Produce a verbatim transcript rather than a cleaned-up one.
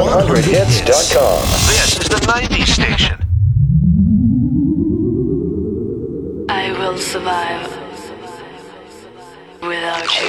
hundred hits dot com. This is the nineties station. I will survive without you.